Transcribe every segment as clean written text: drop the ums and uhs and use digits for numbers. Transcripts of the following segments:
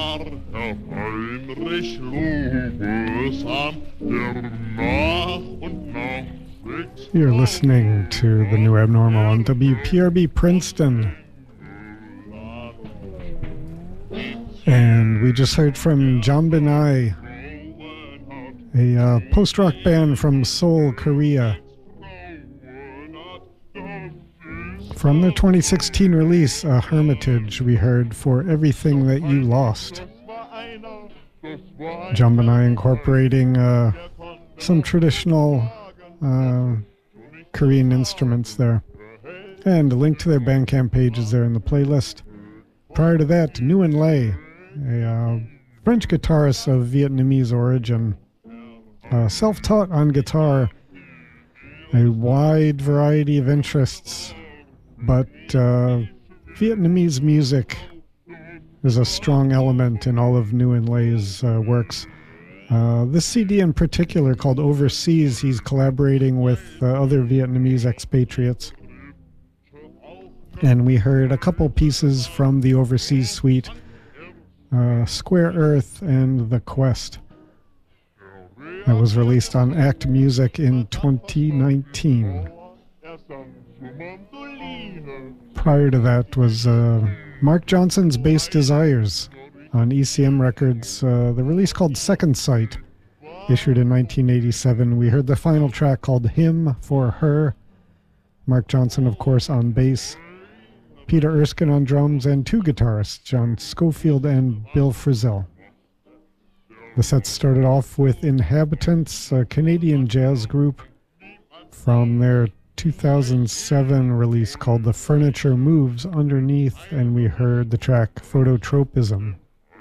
Heinrich Lobesam, der nach und nach wächst. You're listening to The New Abnormal on WPRB Princeton. And we just heard from JonBenai, a post-rock band from Seoul, Korea. From their 2016 release, Hermitage, we heard For Everything That You Lost. JonBenai incorporating some traditional Korean instruments there. And a link to their Bandcamp page is there in the playlist. Prior to that, Nguyen Le, a French guitarist of Vietnamese origin, self-taught on guitar, a wide variety of interests, but Vietnamese music is a strong element in all of Nguyen Le's works. This CD in particular, called Overseas, he's collaborating with other Vietnamese expatriates. And we heard a couple pieces from the Overseas suite, Square Earth and The Quest. That was released on Act Music in 2019. Prior to that was Mark Johnson's Bass Desires on ECM Records, the release called Second Sight, issued in 1987. We heard the final track called Hymn for Her. Mark Johnson, of course, on bass, Peter Erskine on drums, and two guitarists, John Schofield and Bill Frisell. The set started off with Inhabitants, a Canadian jazz group, from their 2007 release called The Furniture Moves Underneath, and we heard the track Phototropism.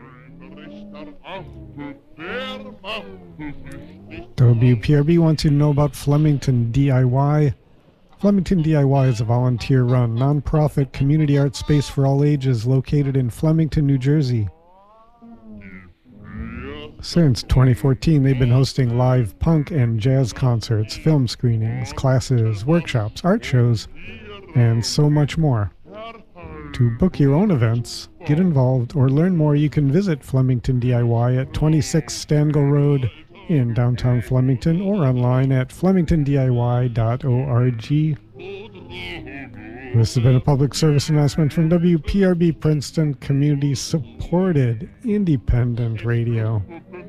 WPRB wants you to know about Flemington DIY. Flemington DIY is a volunteer-run, non-profit community art space for all ages located in Flemington, New Jersey. Since 2014, they've been hosting live punk and jazz concerts, film screenings, classes, workshops, art shows, and so much more. To book your own events, get involved, or learn more, you can visit Flemington DIY at 26 Stangle Road in downtown Flemington, or online at flemingtondiy.org. This has been a public service announcement from WPRB Princeton, community-supported independent radio.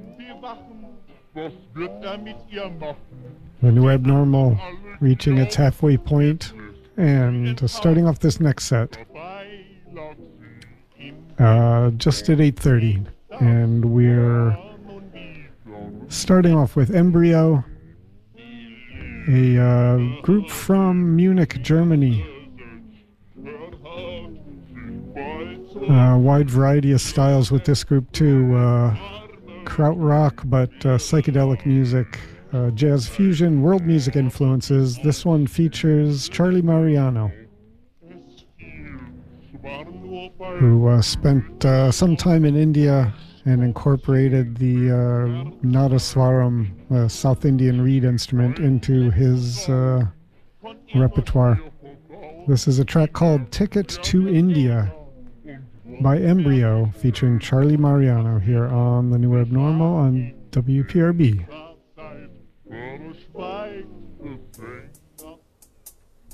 The New Abnormal reaching its halfway point, and starting off this next set just at 8:30, and we're starting off with Embryo, a group from Munich, Germany. Wide variety of styles with this group too. Krautrock, but psychedelic music, jazz fusion, world music influences. This one features Charlie Mariano, who spent some time in India and incorporated the Nadaswaram, South Indian reed instrument, into his repertoire. This is a track called Ticket to India by Embryo, featuring Charlie Mariano here on The New Abnormal on WPRB.